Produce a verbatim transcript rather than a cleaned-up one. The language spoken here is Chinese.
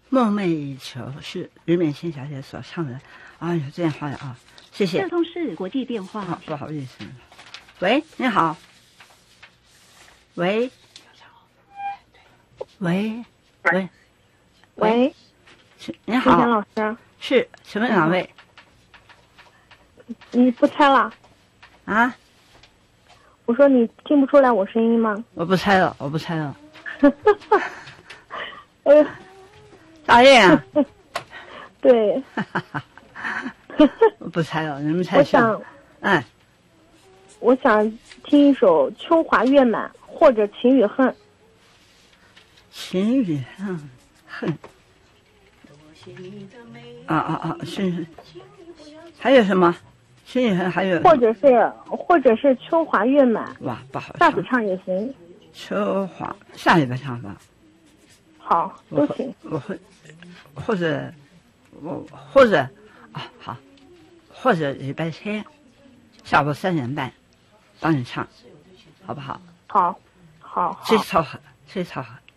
梦寐以求是于美心小姐所唱的。啊，有电话了啊，谢谢。 这通是国际电话。 啊，不好意思。喂，你好。喂。喂。喂。 喂。 你好。 金田老师。 是，请问哪位？ 你不猜了？ 啊？ 我说你听不出来我声音吗？ 我不猜了，我不猜了。 哎呦， 大雁啊！ 对。 我不猜了，你们猜想。 我想， 哎， 我想听一首《秋华月满》或者《情与恨》。 情与恨，恨。啊啊啊！是。还有什么？情与恨还有。 或者是，或者是《秋华月满》。 哇，不好唱。下次唱也行。 秋华，下礼拜唱吧。 好，都行。 我会，或者，我或者，啊好，或者礼拜天下午三点半帮你唱，好不好？ 好，好，好。 最凑合，最凑合。